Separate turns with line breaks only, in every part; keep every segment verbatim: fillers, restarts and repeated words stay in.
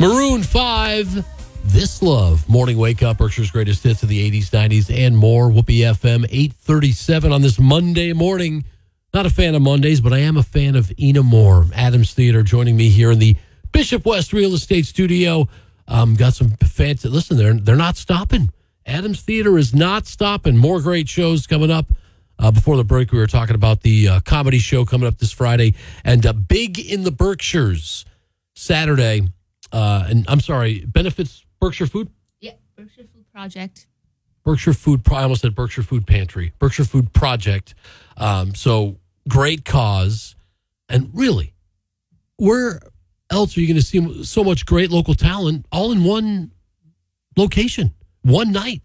Maroon five, This Love. Morning Wake Up, Berkshire's greatest hits of the eighties, nineties, and more. Whoopee F M, eight thirty-seven on this Monday morning. Not a fan of Mondays, but I am a fan of Ina Moore. Adams Theater joining me here in the Bishop West Real Estate Studio. Um, got some fancy. Listen, they're, they're not stopping. Adams Theater is not stopping. More great shows coming up. Uh, before the break, we were talking about the uh, comedy show coming up this Friday. And uh, Big in the Berkshires, Saturday. Uh, and I'm sorry, benefits Berkshire Food?
Yeah, Berkshire Food Project.
Berkshire Food, I almost said Berkshire Food Pantry. Berkshire Food Project. Um, so great cause. And really, where else are you going to see so much great local talent all in one location, one night?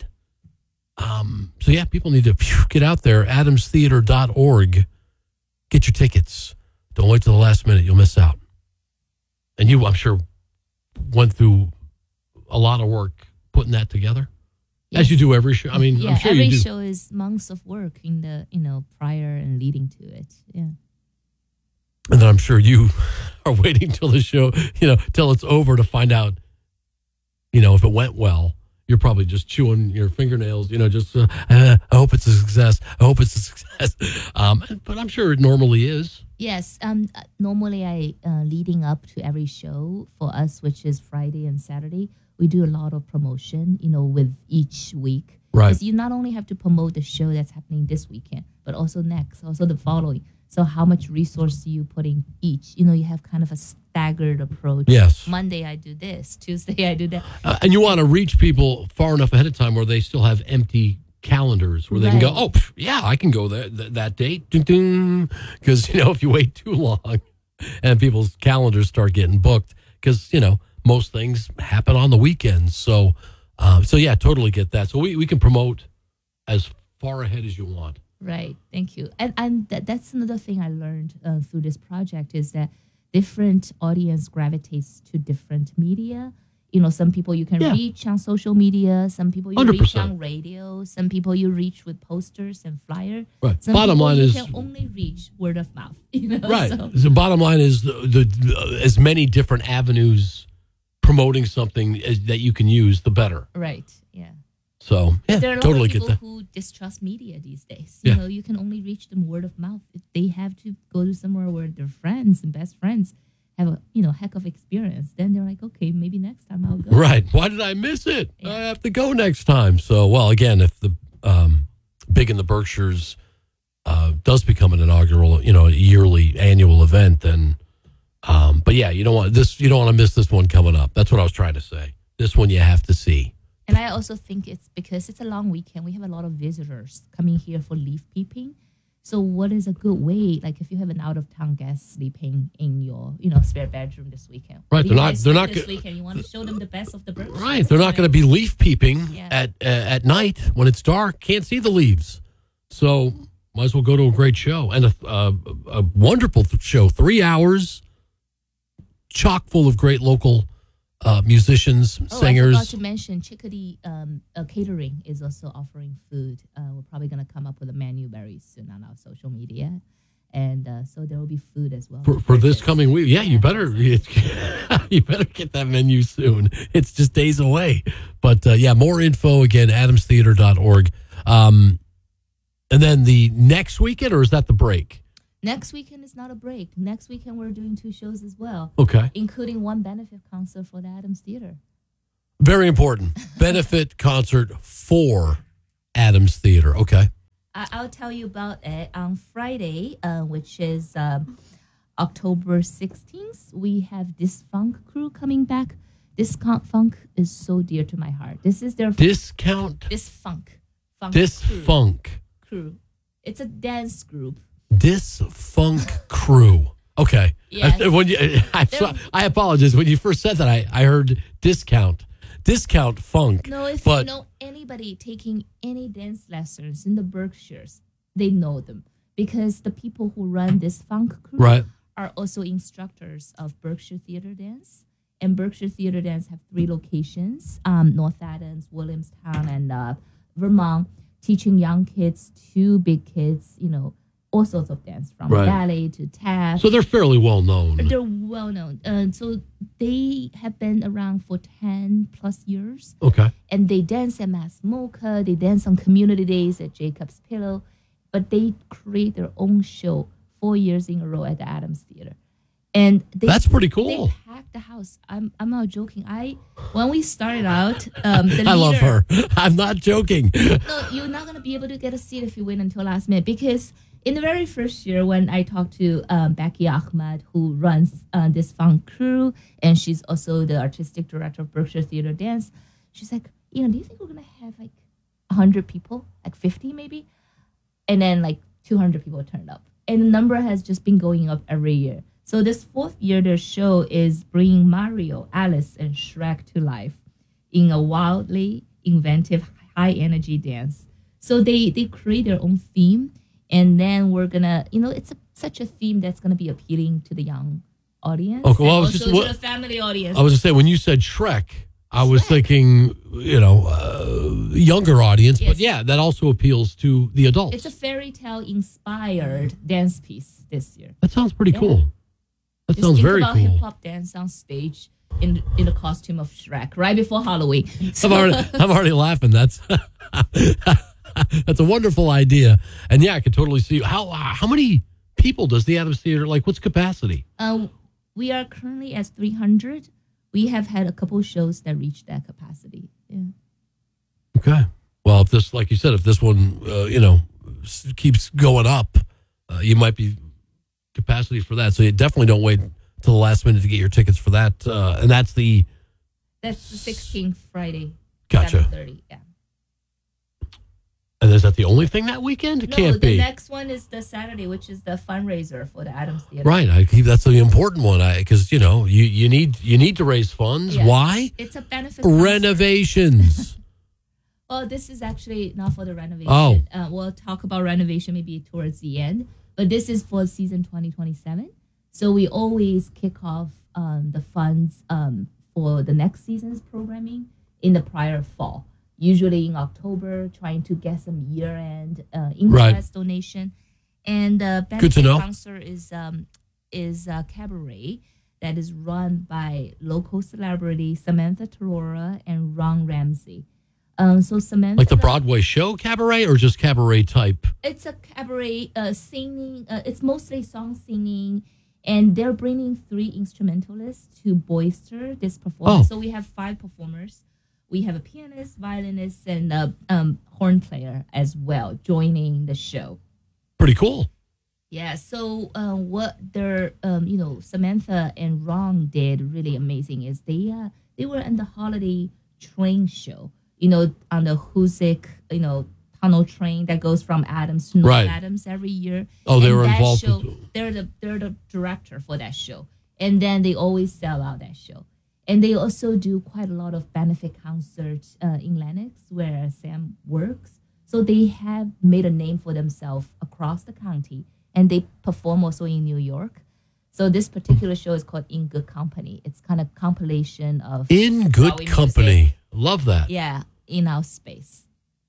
Um, so, yeah, people need to phew, get out there, adams theater dot org. Get your tickets. Don't wait till the last minute. You'll miss out. And you, I'm sure, went through a lot of work putting that together, yes. As you do every show. I mean,
yeah,
I'm sure
every
you do.
show is months of work in the, you know, prior and leading to it. Yeah.
And then I'm sure you are waiting till the show, you know, till it's over to find out, you know, if it went well. You're probably just chewing your fingernails, you know, just, uh, uh, I hope it's a success. I hope it's a success. Um, but I'm sure it normally is.
Yes. Um. Normally, I uh, leading up to every show for us, which is Friday and Saturday, we do a lot of promotion, you know, with each week.
Right.
Because you not only have to promote the show that's happening this weekend, but also next, also the following. So how much resource do you put in each? You know, you have kind of a staggered approach.
Yes.
Monday I do this. Tuesday I do that.
Uh, and you want to reach people far enough ahead of time where they still have empty calendars where they
Right.
can go, oh, pff, yeah, I can go there th- that date. Because, you know, if you wait too long and people's calendars start getting booked, because, you know, most things happen on the weekends. So, um, so yeah, totally get that. So we, we can promote as far ahead as you want.
Right. Thank you. And and that, that's another thing I learned uh, through this project is that different audience gravitates to different media. You know, some people you can
Yeah.
reach on social media. Some people you
one hundred
reach
percent.
on radio. Some people you reach with posters and flyer.
Right.
Some
Bottom
people
line
you
is-
can only reach word of mouth. You know?
Right.
So,
The bottom line is the, the as many different avenues promoting something as, that you can use, the better.
right. Yeah.
So, yeah,
There are a lot
totally
of
get
people
that.
who distrust media these days. You
Yeah.
know, you can only reach them word of mouth. If they have to go to somewhere where their friends and best friends have a, you know, heck of experience, then they're like, okay, maybe next time I'll go.
Right. Why did I miss it?
Yeah.
I have to go next time. So, well, again, if the um, Big in the Berkshires uh, does become an inaugural, you know, a yearly annual event, then, um, but yeah, you don't want this, you don't want to miss this one coming up. That's what I was trying to say. This one you have to see.
And I also think it's because it's a long weekend. We have a lot of visitors coming here for leaf peeping. So what is a good way, like if you have an out-of-town guest sleeping in your, you know, spare bedroom this weekend.
Right,
what do
they're
you
not-
guys
they're
do
not
this
go-
weekend. You want to show them the best of the Berkshires.
Right. They're not going to be leaf peeping
Yeah.
at uh, at night when it's dark. Can't see the leaves. So might as well go to a great show and a, uh, a wonderful th- show. Three hours, chock full of great local uh, musicians,
Oh, I
singers.
forgot to mention Chickadee um, uh, Catering is also offering food. Uh, we're probably going to come up with a menu very soon on our social media. And uh, so there will be food as well.
For, for this
purchase.
coming week, yeah, you better you better get that menu soon. It's just days away. But uh, yeah, more info again, adams theater dot org. Um, and then the next weekend, or is that the break?
Next weekend is not a break. Next weekend we're doing two shows as well,
Okay,
including one benefit concert for the Adams Theater.
very important benefit concert for Adams Theater. Okay,
I- I'll tell you about it on Friday, uh, which is um, October sixteenth. We have this funk crew coming back. This con- funk is so dear to my heart. This is their
discount
this funk funk
this
crew.
funk
crew. It's a dance group.
this funk crew. Okay,
Yes.
I, when you, I, I, I apologize. When you first said that, I, I heard discount. Discount funk.
No, if
but
you know anybody taking any dance lessons in the Berkshires, they know them because the people who run this funk crew
right.
are also instructors of Berkshire Theater Dance. And Berkshire Theater Dance have three locations, um, North Adams, Williamstown, and uh, Vermont, teaching young kids to big kids, you know, all sorts of dance, from
Right.
ballet to tap.
So they're fairly well known.
They're well known. Uh, so they have been around for ten plus years.
Okay.
And they dance at Mass Mocha. They dance on community days at Jacob's Pillow. But they create their own show four years in a row at the Adams Theater. And they,
That's pretty cool.
They packed the house. I'm I'm not joking. I when we started out, um, the
I love
leader-
her. I'm not joking.
No, you're not gonna be able to get a seat if you wait until last minute, because in the very first year when I talked to um, Becky Ahmad, who runs uh, this funk crew, and she's also the artistic director of Berkshire Theater Dance, she's like, you know, do you think we're gonna have like one hundred people, like fifty maybe? And then like two hundred people turned up, and the number has just been going up every year. So this fourth year, their show is bringing Mario, Alice, and Shrek to life in a wildly inventive, high-energy dance. So they, they create their own theme, and then we're gonna, you know, it's a, such a theme that's gonna be appealing to the young audience.
Okay, well, I
and
was
also
just-
to
what-
the family audience.
I was going to say, when you said Shrek, I was
Shrek.
thinking, you know, uh, younger audience. But
Yes.
yeah, that also appeals to the adults.
It's a fairy tale inspired dance piece this year.
That sounds pretty
Yeah.
cool. That
Just
sounds
think
very
about
cool.
hip hop dance on stage in in the costume of Shrek right before Halloween. So,
I'm already, I'm already laughing. That's that's a wonderful idea, and yeah, I could totally see how how many people does the Adams Theater like? What's capacity?
uh, we are currently at three hundred. We have had a couple shows that reached that capacity. Yeah.
Okay. Well, if this, like you said, if this one, uh, you know, s- keeps going up, uh, you might be capacity for that. So you definitely don't wait till the last minute to get your tickets for that. Uh, and that's the
That's the sixteenth Friday.
Gotcha.
seven thirty. Yeah.
and is that the only thing that weekend? It
No,
can't
the
be.
next one is the Saturday, which is the fundraiser for the Adams Theater.
Right. I keep that's the important one. I because you know you, you need you need to raise funds.
Yeah.
Why?
It's a benefit. concert.
Renovations.
Well, this is actually not for the renovation.
Oh.
Uh, we'll talk about renovation maybe towards the end. But this is for season twenty twenty-seven. So we always kick off um, the funds um, for the next season's programming in the prior fall. Usually in October, trying to get some year-end uh, interest donation. And the
Good to
benefit
know.
concert is, um, is a cabaret that is run by local celebrity Samantha Torora and Ron Ramsey. Um, so Samantha,
Like the Broadway show cabaret or just cabaret type?
it's a cabaret uh, singing. Uh, it's mostly song singing, and they're bringing three instrumentalists to bolster this performance.
Oh.
So we have five performers. We have a pianist, violinist, and a um, horn player as well joining the show.
Pretty cool.
Yeah. So uh, what their um, you know Samantha and Ron did really amazing is they uh, they were in the holiday train show. You know, on the Hoosick, you know, tunnel train that goes from Adams to North
Right.
Adams every year.
Oh, they
And
were
that
involved
Show,
with-
they're the they're the director for that show, and then they always sell out that show. And they also do quite a lot of benefit concerts uh, in Lenox, where Sam works. So they have made a name for themselves across the county, and they perform also in New York. So this particular show is called In Good Company. It's kind of compilation of
In good
Broadway
company.
music.
Love that.
Yeah, in our space.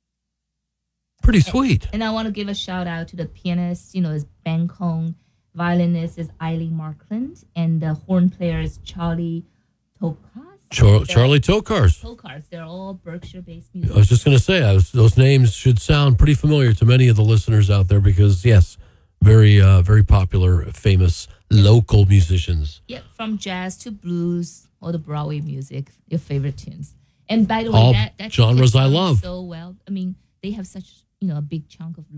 Pretty sweet.
And I want to give a shout out to the pianist, you know, is Ben Kong, violinist is Eileen Markland, and the horn player is Charlie Tokas.
Char- Charlie Tokars.
Tokars. They're all Berkshire-based
I was
musicians.
just going to say, I was, those names should sound pretty familiar to many of the listeners out there because, yes, very, uh, very popular, famous local musicians.
Yep, from jazz to blues, all the Broadway music, your favorite tunes. And by the way,
All
that, that
genres
ticket
I
sells
love.
so well. I mean, they have such, you know, a big chunk of